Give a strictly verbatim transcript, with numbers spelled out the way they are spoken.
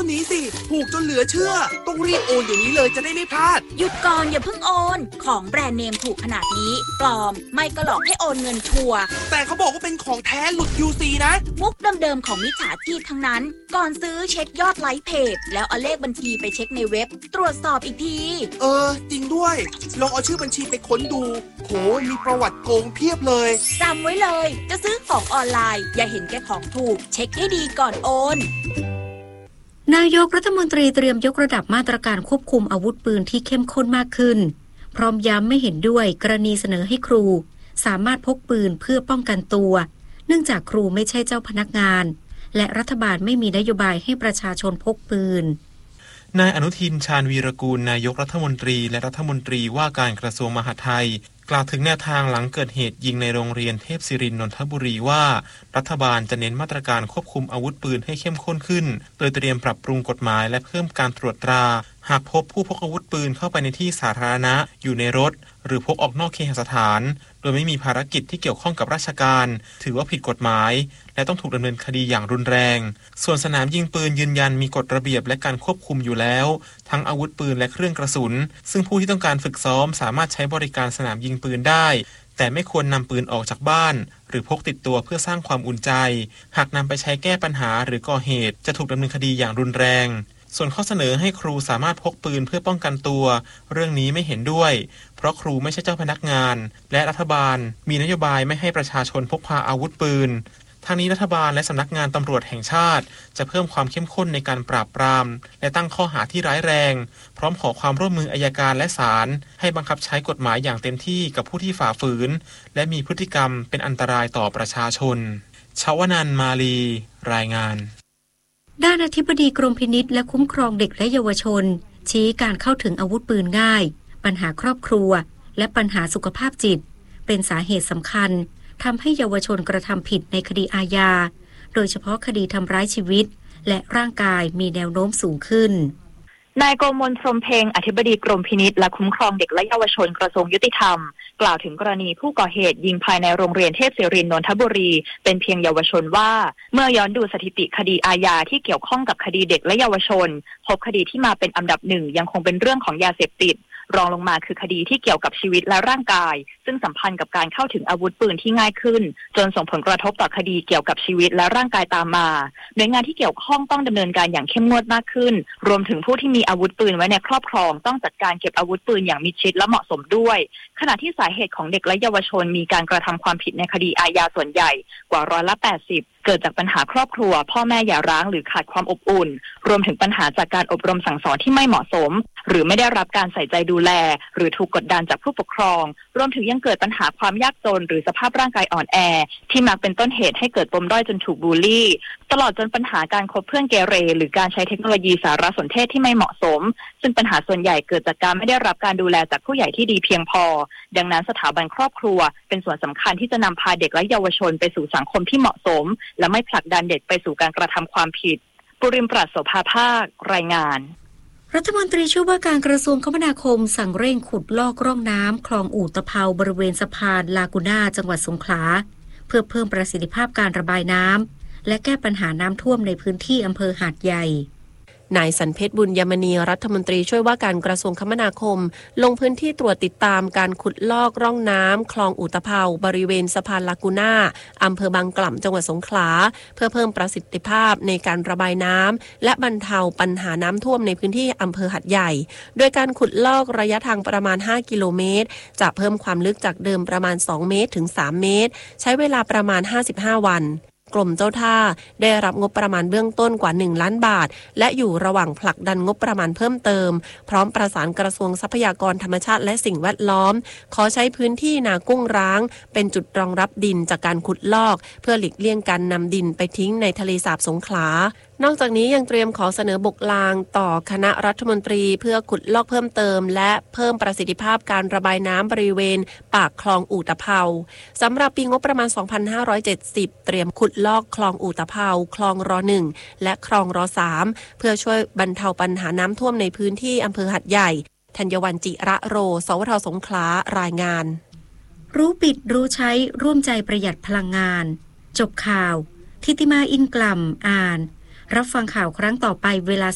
นี้สิถูกจนเหลือเชื่อต้องรีบโอนเดี๋ยวนี้เลยจะได้ไม่พลาดหยุดก่อนอย่าเพิ่งโอนของแบรนด์เนมถูกขนาดนี้ปลอมไม่ก็หลอกให้โอนเงินชัวร์แต่เขาบอกว่าเป็นของแท้หลุด ยู ซี นะมุกเดิมๆของมิจฉาชีพทั้งนั้นก่อนซื้อเช็คยอดไลค์เพจแล้วเอาเลขบัญชีไปเช็คในเว็บตรวจสอบอีกทีเออจริงด้วยลองเอาชื่อบัญชีไปค้นดูโหมีประวัติโกงเพียบเลยจำไว้เลยจะซื้อของออนไลน์อย่าเห็นแก่ของถูกเช็คให้ดีก่อนโอนนายกรัฐมนตรีเตรียมยกระดับมาตรการควบคุมอาวุธปืนที่เข้มข้นมากขึ้นพร้อมย้ำไม่เห็นด้วยกรณีเสนอให้ครูสามารถพกปืนเพื่อป้องกันตัวเนื่องจากครูไม่ใช่เจ้าพนักงานและรัฐบาลไม่มีนโยบายให้ประชาชนพกปืนนายอนุทินชาญวีรกูลนายกรัฐมนตรีและรัฐมนตรีว่าการกระทรวงมหาดไทยกล่าวถึงแนวทางหลังเกิดเหตุยิงในโรงเรียนเทพศิรินทร์นนทบุรีว่ารัฐบาลจะเน้นมาตรการควบคุมอาวุธปืนให้เข้มข้นขึ้นโดยเตรียมปรับปรุงกฎหมายและเพิ่มการตรวจตราหากพบผู้พกอาวุธปืนเข้าไปในที่สาธารณะอยู่ในรถหรือพกออกนอกเคหสถานโดยไม่มีภารกิจที่เกี่ยวข้องกับราชการถือว่าผิดกฎหมายและต้องถูกดำเนินคดีอย่างรุนแรงส่วนสนามยิงปืนยืนยันมีกฎระเบียบและการควบคุมอยู่แล้วทั้งอาวุธปืนและเครื่องกระสุนซึ่งผู้ที่ต้องการฝึกซ้อมสามารถใช้บริการสนามยิงปืนได้แต่ไม่ควรนำปืนออกจากบ้านหรือพกติดตัวเพื่อสร้างความอุ่นใจหากนำไปใช้แก้ปัญหาหรือก่อเหตุจะถูกดำเนินคดีอย่างรุนแรงส่วนข้อเสนอให้ครูสามารถพกปืนเพื่อป้องกันตัวเรื่องนี้ไม่เห็นด้วยเพราะครูไม่ใช่เจ้าพนักงานและรัฐบาลมีนโยบายไม่ให้ประชาชนพกพาอาวุธปืนทางนี้รัฐบาลและสำนักงานตำรวจแห่งชาติจะเพิ่มความเข้มข้นในการปราบปรามและตั้งข้อหาที่ร้ายแรงพร้อมขอความร่วมมืออัยการและศาลให้บังคับใช้กฎหมายอย่างเต็มที่กับผู้ที่ฝ่าฝืนและมีพฤติกรรมเป็นอันตรายต่อประชาชนชวนันท์มาลีรายงานด้านอธิบดีกรมพินิจและคุ้มครองเด็กและเยาวชนชี้การเข้าถึงอาวุธปืนง่ายปัญหาครอบครัวและปัญหาสุขภาพจิตเป็นสาเหตุสำคัญทำให้เยาวชนกระทำผิดในคดีอาญาโดยเฉพาะคดีทำร้ายชีวิตและร่างกายมีแนวโน้มสูงขึ้นนายโกมลพรหมเพ็งอธิบดีกรมพินิจและคุ้มครองเด็กและเยาวชนกระทรวงยุติธรรมกล่าวถึงกรณีผู้ก่อเหตุยิงภายในโรงเรียนเทพศิรินทร์นนทบุรีเป็นเพียงเยาวชนว่าเมื่อย้อนดูสถิติคดีอาญาที่เกี่ยวข้องกับคดีเด็กและเยาวชนพบคดีที่มาเป็นอันดับหนึ่งยังคงเป็นเรื่องของยาเสพติดรองลงมาคือคดีที่เกี่ยวกับชีวิตและร่างกายซึ่งสัมพันธ์กับการเข้าถึงอาวุธปืนที่ง่ายขึ้นจนส่งผลกระทบต่อคดีเกี่ยวกับชีวิตและร่างกายตามมาหน่วยงานที่เกี่ยวข้องต้องดำเนินการอย่างเข้มงวดมากขึ้นรวมถึงผู้ที่มีอาวุธปืนไว้ในครอบครองต้องจัดการเก็บอาวุธปืนอย่างมิดชิดและเหมาะสมด้วยขณะที่สาเหตุของเด็กและเยาวชนมีการกระทำความผิดในคดีอาญาส่วนใหญ่กว่าร้อยละแปดสิบเกิดจากปัญหาครอบครัวพ่อแม่หย่าร้างหรือขาดความอบอุ่นรวมถึงปัญหาจากการอบรมสั่งสอนที่ไม่เหมาะสมหรือไม่ได้รับการใส่ใจดูแลหรือถูกกดดันจากผู้ปกครองรวมถึงยังเกิดปัญหาความยากจนหรือสภาพร่างกายอ่อนแอที่มักเป็นต้นเหตุให้เกิดปมด้อยจนถูกบูลลี่ตลอดจนปัญหาการคบเพื่อนเกเรหรือการใช้เทคโนโลยีสารสนเทศที่ไม่เหมาะสมซึ่งปัญหาส่วนใหญ่เกิดจากการไม่ได้รับการดูแลจากผู้ใหญ่ที่ดีเพียงพอดังนั้นสถาบันครอบครัวเป็นส่วนสำคัญที่จะนำพาเด็กและเยาวชนไปสู่สังคมที่เหมาะสมและไม่ผลักดันเด็กไปสู่การกระทำความผิดปุริมปราศโสภาภาครายงานรัฐมนตรีช่วยว่าการกระทรวงคมนาคมสั่งเร่งขุดลอกร่องน้ำคลองอู่ตะเภาบริเวณสะพานลากูน่าจังหวัดสงขลาเพื่อเพิ่มประสิทธิภาพการระบายน้ำและแก้ปัญหาน้ำท่วมในพื้นที่อำเภอหาดใหญ่นายสันเพชรบุญยมณีรัฐมนตรีช่วยว่าการกระทรวงคมนาคมลงพื้นที่ตรวจติดตามการขุดลอกร่องน้ำคลองอู่ตะเภาบริเวณสะพานลากูน่าอำเภอบางกล่ำจังหวัดสงขลาเพื่อเพิ่มประสิทธิภาพในการระบายน้ำและบรรเทาปัญหาน้ำท่วมในพื้นที่อำเภอหาดใหญ่โดยการขุดลอกระยะทางประมาณห้ากิโลเมตรจะเพิ่มความลึกจากเดิมประมาณสองเมตรถึงสามเมตรใช้เวลาประมาณห้าสิบห้าวันกรมเจ้าท่าได้รับงบประมาณเบื้องต้นกว่าหนึ่งล้านบาทและอยู่ระหว่างผลักดันงบประมาณเพิ่มเติมพร้อมประสานกระทรวงทรัพยากรธรรมชาติและสิ่งแวดล้อมขอใช้พื้นที่นากุ้งร้างเป็นจุดรองรับดินจากการขุดลอกเพื่อหลีกเลี่ยงการนำดินไปทิ้งในทะเลสาบสงขลานอกจากนี้ยังเตรียมขอเสนอบกลางต่อคณะรัฐมนตรีเพื่อขุดลอกเพิ่มเติมและเพิ่มประสิทธิภาพการระบายน้ำบริเวณปากคลองอู่ตะเภาสำหรับปีงบประมาณสองพันห้าร้อยเจ็ดสิบเตรียมขุดลอกคลองอู่ตะเภาคลองรอหนึ่งและคลองรอสามเพื่อช่วยบรรเทาปัญหาน้ำท่วมในพื้นที่อำเภอหาดใหญ่ธัญวรรณจิระโรสวทสงขลารายงานรู้ปิดรู้ใช้ร่วมใจประหยัดพลังงานจบข่าวทิติมาอินกล่ำอ่านรับฟังข่าวครั้งต่อไปเวลา